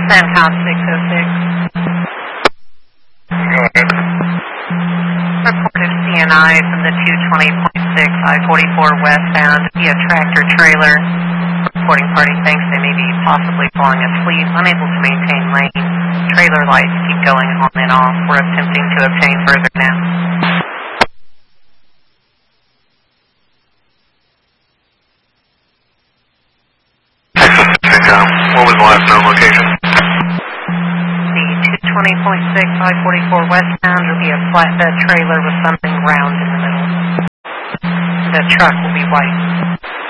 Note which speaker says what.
Speaker 1: CENTCOM 606.
Speaker 2: Go ahead.
Speaker 1: Reported CNI from the 220.6 I-44 westbound via tractor trailer. Reporting party thinks they may be possibly falling asleep, unable to maintain lane. Trailer lights keep going on and off. We're attempting to obtain further now.
Speaker 2: What was the last known location?
Speaker 1: The 220.6 I-44 westbound will be a flatbed trailer with something round in the middle. The truck will be white.